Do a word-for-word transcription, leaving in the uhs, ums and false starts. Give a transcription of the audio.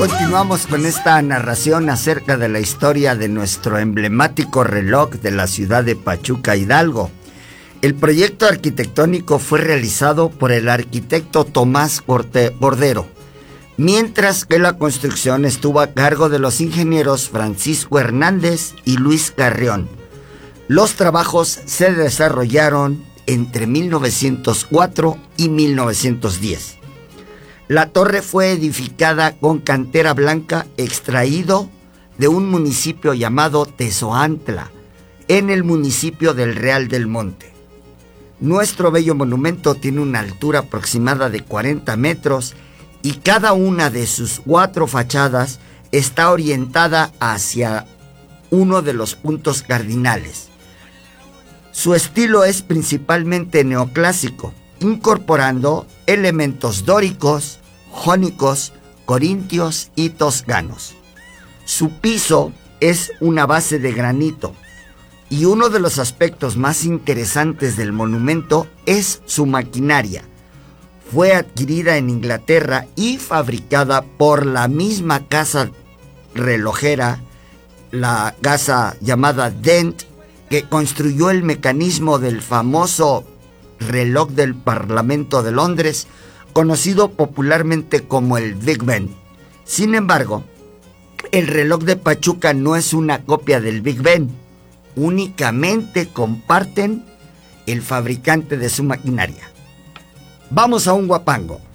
Continuamos con esta narración acerca de la historia de nuestro emblemático reloj de la ciudad de Pachuca, Hidalgo. El proyecto arquitectónico fue realizado por el arquitecto Tomás Cordero, mientras que la construcción estuvo a cargo de los ingenieros Francisco Hernández y Luis Carrión. Los trabajos se desarrollaron entre mil novecientos cuatro y mil novecientos diez. La torre fue edificada con cantera blanca extraído de un municipio llamado Tezoantla, en el municipio del Real del Monte. Nuestro bello monumento tiene una altura aproximada de cuarenta metros y cada una de sus cuatro fachadas está orientada hacia uno de los puntos cardinales. Su estilo es principalmente neoclásico, incorporando elementos dóricos, jónicos, corintios y toscanos. Su piso es una base de granito y uno de los aspectos más interesantes del monumento es su maquinaria. Fue adquirida en Inglaterra y fabricada por la misma casa relojera, la casa llamada Dent, que construyó el mecanismo del famoso reloj del Parlamento de Londres, conocido popularmente como el Big Ben. Sin embargo, el reloj de Pachuca no es una copia del Big Ben, únicamente comparten el fabricante de su maquinaria. Vamos a un guapango.